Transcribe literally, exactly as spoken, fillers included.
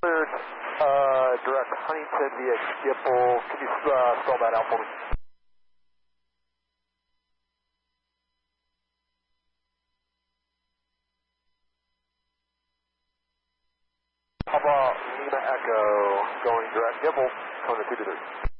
Uh, direct Huntington via Gipple. Could you uh, spell that out for me? Papa Lima Echo, going direct Gipple, coming to two two three.